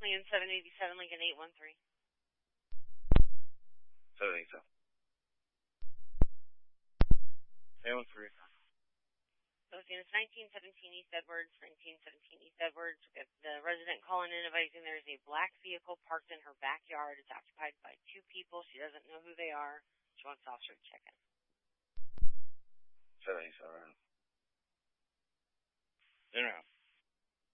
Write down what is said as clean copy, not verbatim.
Lincoln 787, Lincoln 813. 787. 813. Units 1917 East Edwards, 1917 East Edwards. The resident calling in advising there's a black vehicle parked in her backyard. It's occupied by two people. She doesn't know who they are. She wants the officer to check in. 787. In route.